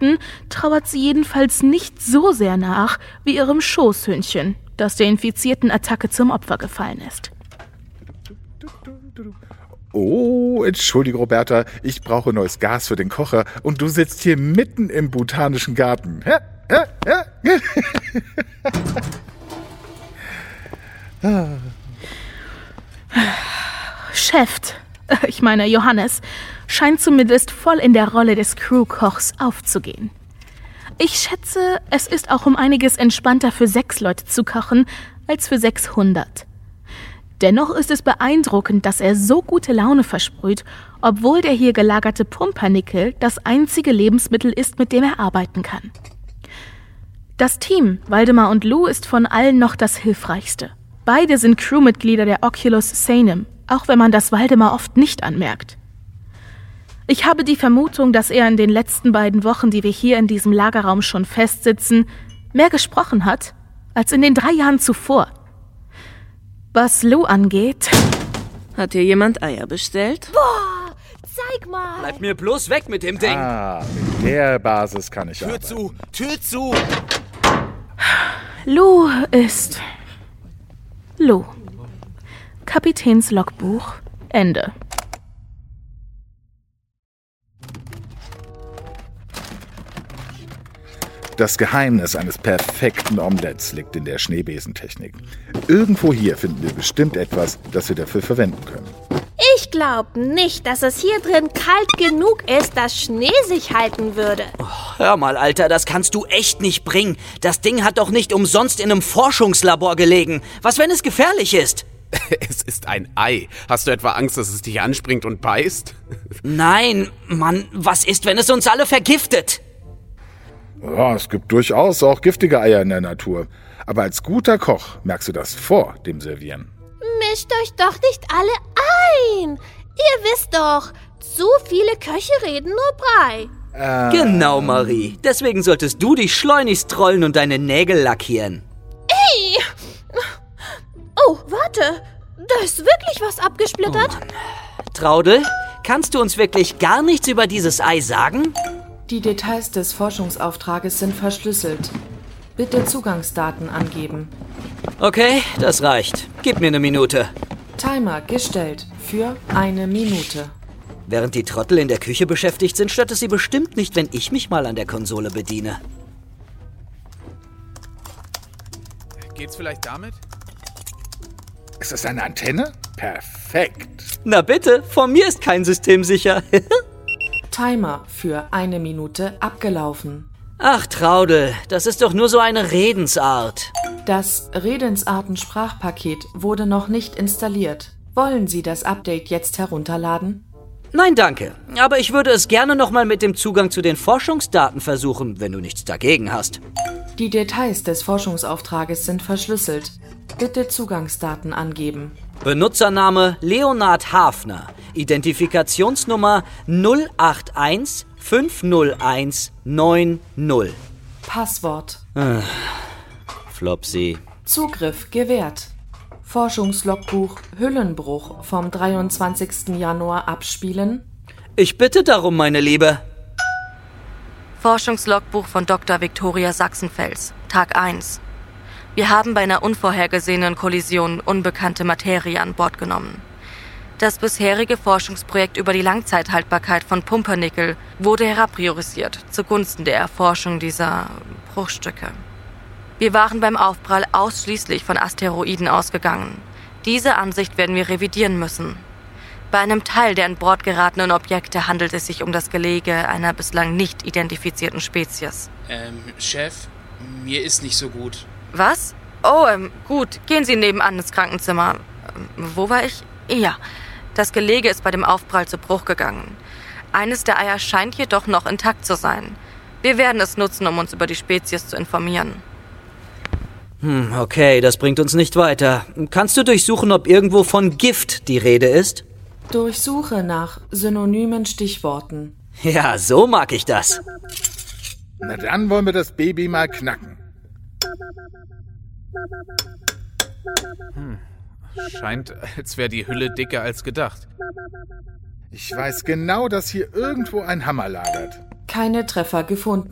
Leuten trauert sie jedenfalls nicht so sehr nach wie ihrem Schoßhündchen, das der infizierten Attacke zum Opfer gefallen ist. Oh, entschuldige, Roberta, ich brauche neues Gas für den Kocher und du sitzt hier mitten im botanischen Garten. Chef, ich meine Johannes, scheint zumindest voll in der Rolle des Crewkochs aufzugehen. Ich schätze, es ist auch um einiges entspannter für 6 Leute zu kochen, als für 600. Dennoch ist es beeindruckend, dass er so gute Laune versprüht, obwohl der hier gelagerte Pumpernickel das einzige Lebensmittel ist, mit dem er arbeiten kann. Das Team, Waldemar und Lou, ist von allen noch das hilfreichste. Beide sind Crewmitglieder der Oculus Sanem, auch wenn man das Waldemar oft nicht anmerkt. Ich habe die Vermutung, dass er in den letzten 2 Wochen, die wir hier in diesem Lagerraum schon festsitzen, mehr gesprochen hat, als in den 3 Jahren zuvor. Was Lou angeht... Hat hier jemand Eier bestellt? Boah, zeig mal! Bleib mir bloß weg mit dem Ding! Mit der Basis kann ich Tür arbeiten. zu! Tür zu! Lou ist... Lou. Kapitäns Logbuch. Ende. Das Geheimnis eines perfekten Omelettes liegt in der Schneebesentechnik. Irgendwo hier finden wir bestimmt etwas, das wir dafür verwenden können. Ich glaube nicht, dass es hier drin kalt genug ist, dass Schnee sich halten würde. Hör mal, Alter, das kannst du echt nicht bringen. Das Ding hat doch nicht umsonst in einem Forschungslabor gelegen. Was, wenn es gefährlich ist? Es ist ein Ei. Hast du etwa Angst, dass es dich anspringt und beißt? Nein, Mann, was ist, wenn es uns alle vergiftet? Ja, es gibt durchaus auch giftige Eier in der Natur. Aber als guter Koch merkst du das vor dem Servieren. Mischt euch doch nicht alle ein. Ihr wisst doch, zu viele Köche reden nur Brei. Genau, Marie. Deswegen solltest du dich schleunigst trollen und deine Nägel lackieren. Ey! Oh, warte. Da ist wirklich was abgesplittert. Traudel, kannst du uns wirklich gar nichts über dieses Ei sagen? Die Details des Forschungsauftrages sind verschlüsselt. Bitte Zugangsdaten angeben. Okay, das reicht. Gib mir 1 Minute. Timer gestellt für 1 Minute. Während die Trottel in der Küche beschäftigt sind, stört es sie bestimmt nicht, wenn ich mich mal an der Konsole bediene. Geht's vielleicht damit? Ist das eine Antenne? Perfekt. Na bitte, vor mir ist kein System sicher. Timer für 1 Minute abgelaufen. Ach, Traudel, das ist doch nur so eine Redensart. Das Redensarten-Sprachpaket wurde noch nicht installiert. Wollen Sie das Update jetzt herunterladen? Nein, danke. Aber ich würde es gerne nochmal mit dem Zugang zu den Forschungsdaten versuchen, wenn du nichts dagegen hast. Die Details des Forschungsauftrages sind verschlüsselt. Bitte Zugangsdaten angeben. Benutzername Leonhard Hafner. Identifikationsnummer 081-501-90. Passwort. Flopsy. Zugriff gewährt. Forschungslogbuch Hüllenbruch vom 23. Januar abspielen. Ich bitte darum, meine Liebe. Forschungslogbuch von Dr. Viktoria Sachsenfels, Tag 1. Wir haben bei einer unvorhergesehenen Kollision unbekannte Materie an Bord genommen. Das bisherige Forschungsprojekt über die Langzeithaltbarkeit von Pumpernickel wurde herabpriorisiert zugunsten der Erforschung dieser Bruchstücke. Wir waren beim Aufprall ausschließlich von Asteroiden ausgegangen. Diese Ansicht werden wir revidieren müssen. Bei einem Teil der an Bord geratenen Objekte handelt es sich um das Gelege einer bislang nicht identifizierten Spezies. Chef, mir ist nicht so gut. Was? Oh, gut. Gehen Sie nebenan ins Krankenzimmer. Wo war ich? Ja. Das Gelege ist bei dem Aufprall zu Bruch gegangen. Eines der Eier scheint jedoch noch intakt zu sein. Wir werden es nutzen, um uns über die Spezies zu informieren. Okay, das bringt uns nicht weiter. Kannst du durchsuchen, ob irgendwo von Gift die Rede ist? Durchsuche nach synonymen Stichworten. Ja, so mag ich das. Na dann wollen wir das Baby mal knacken. Scheint, als wäre die Hülle dicker als gedacht. Ich weiß genau, dass hier irgendwo ein Hammer lagert. Keine Treffer gefunden.